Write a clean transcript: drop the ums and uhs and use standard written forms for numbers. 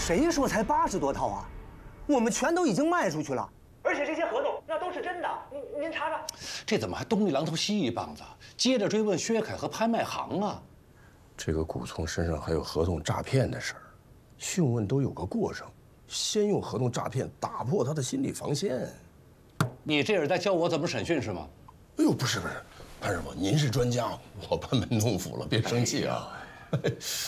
谁说才80多套啊？我们全都已经卖出去了， 而且这些合同那都是真的，您查查。 这怎么还东一榔头西一棒子？接着追问薛凯和拍卖行啊！ 这个古聪身上还有合同诈骗的事儿，讯问都有个过程，先用合同诈骗打破他的心理防线。 你这是在教我怎么审讯是吗？ 哎呦，不是，潘师傅，您是专家，我班门弄斧了，别生气啊。